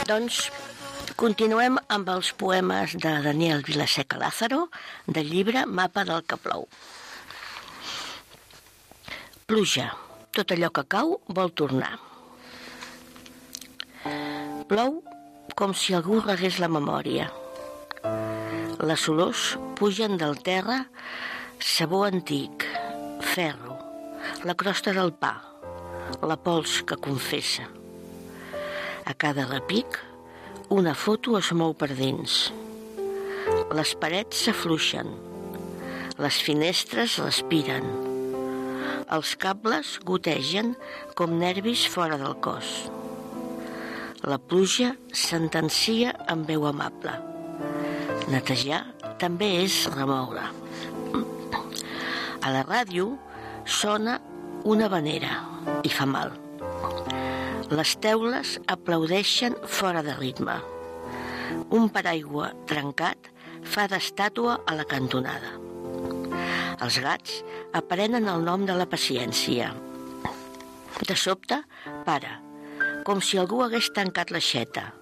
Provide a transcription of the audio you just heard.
Doncs continuem amb els poemes de Daniel Vilaseca Lázaro del llibre Mapa del que plou. Pluja, tot allò que cau vol tornar. Plou com si algú regués la memòria. Les olors pugen del terra, sabó antic, ferro, la crosta del pa, la pols que confessa. A cada repic, una foto es mou per dins. Les parets s'afluixen, les finestres respiren, els cables gotegen com nervis fora del cos. La pluja sentencia amb veu amable. Netejar també és remoure. A la ràdio sona una vanera i fa mal. Les teules aplaudeixen fora de ritme. Un paraigua trencat fa d'estàtua a la cantonada. Els gats aprenen el nom de la paciència. De sobte, para, com si algú hagués tancat l'aixeta.